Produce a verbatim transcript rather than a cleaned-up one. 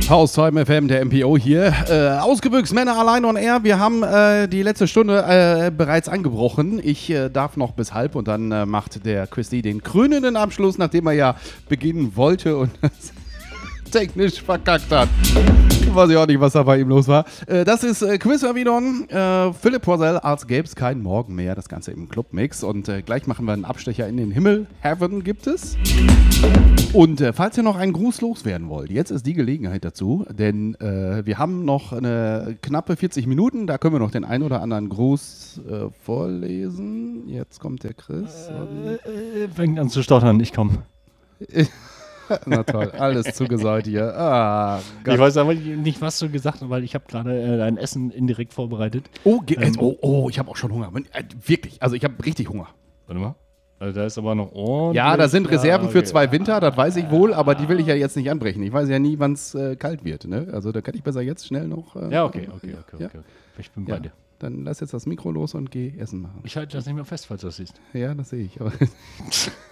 Haustime F M, der M P O hier. Äh, ausgebüxt, Männer allein on air. Wir haben äh, die letzte Stunde äh, bereits angebrochen. Ich äh, darf noch bis halb und dann äh, macht der Christy den krönenden Abschluss, nachdem er ja beginnen wollte und technisch verkackt hat. Weiß ich auch nicht, was da bei ihm los war. Äh, das ist äh, Quiz Avidon. Äh, Philipp Porzell, als gäbe es keinen Morgen mehr. Das Ganze im Clubmix. Und äh, gleich machen wir einen Abstecher in den Himmel. Heaven gibt es. Und äh, falls ihr noch einen Gruß loswerden wollt, jetzt ist die Gelegenheit dazu. Denn äh, wir haben noch eine knappe vierzig Minuten. Da können wir noch den einen oder anderen Gruß äh, vorlesen. Jetzt kommt der Chris. Äh, äh, fängt an zu stottern. Ich komme. Na toll, alles zugesäut hier. Ah, ich weiß aber nicht, was du gesagt hast, weil ich habe gerade äh, ein Essen indirekt vorbereitet. Oh, ge- ähm, oh, oh, ich habe auch schon Hunger. Äh, wirklich, also ich habe richtig Hunger. Warte mal. Also da ist aber noch ordentlich. Ja, da sind Reserven ja, okay. für zwei Winter, das weiß ich wohl, aber die will ich ja jetzt nicht anbrechen. Ich weiß ja nie, wann es äh, kalt wird. Ne? Also da kann ich besser jetzt schnell noch... Äh, ja, okay, okay, okay, ja. okay, okay. Ich bin ja. bei dir. Dann lass jetzt das Mikro los und geh Essen machen. Ich halte das nicht mehr fest, falls du das siehst. Ja, das sehe ich. Aber